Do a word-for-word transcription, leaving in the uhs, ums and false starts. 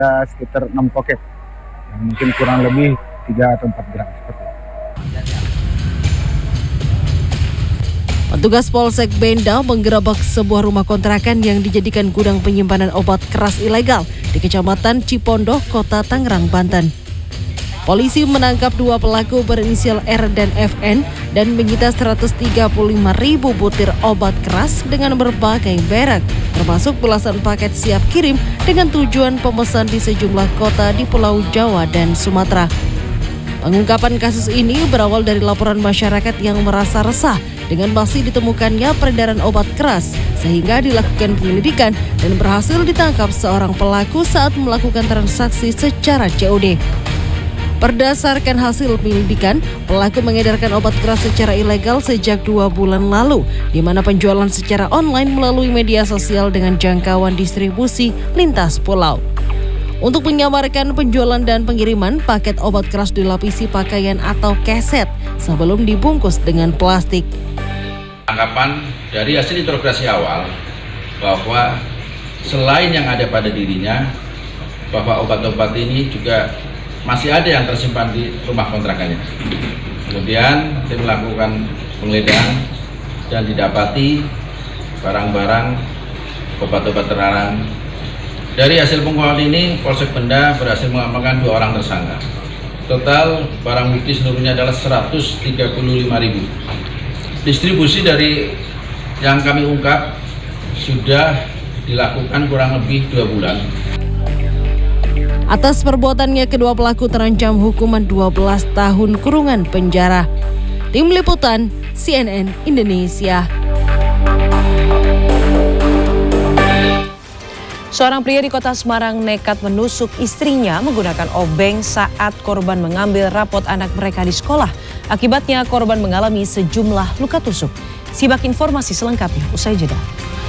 Ada sekitar enam poket, yang mungkin kurang lebih tiga atau empat gram seperti itu. Petugas Polsek Benda menggerebek sebuah rumah kontrakan yang dijadikan gudang penyimpanan obat keras ilegal di Kecamatan Cipondoh, Kota Tangerang, Banten. Polisi menangkap dua pelaku berinisial R dan F N dan menyita seratus tiga puluh lima ribu butir obat keras dengan berbagai merek, termasuk belasan paket siap kirim dengan tujuan pemesan di sejumlah kota di Pulau Jawa dan Sumatera. Pengungkapan kasus ini berawal dari laporan masyarakat yang merasa resah dengan masih ditemukannya peredaran obat keras, sehingga dilakukan penyelidikan dan berhasil ditangkap seorang pelaku saat melakukan transaksi secara C O D. Berdasarkan hasil penyelidikan, pelaku mengedarkan obat keras secara ilegal sejak dua bulan lalu, di mana penjualan secara online melalui media sosial dengan jangkauan distribusi lintas pulau. Untuk menyamarkan penjualan dan pengiriman, paket obat keras dilapisi pakaian atau keset sebelum dibungkus dengan plastik. Tanggapan dari hasil interogasi awal bahwa selain yang ada pada dirinya, bahwa obat-obat ini juga masih ada yang tersimpan di rumah kontrakannya. Kemudian tim melakukan penggeledahan dan didapati barang-barang obat-obat terlarang. Dari hasil pengungkapan ini, Polsek Benda berhasil mengamankan dua orang tersangka. Total barang bukti seluruhnya adalah seratus tiga puluh lima ribu. Distribusi dari yang kami ungkap sudah dilakukan kurang lebih dua bulan. Atas perbuatannya, kedua pelaku terancam hukuman dua belas tahun kurungan penjara. Tim Liputan C N N Indonesia. Seorang pria di Kota Semarang nekat menusuk istrinya menggunakan obeng saat korban mengambil rapot anak mereka di sekolah. Akibatnya korban mengalami sejumlah luka tusuk. Simak informasi selengkapnya usai jeda.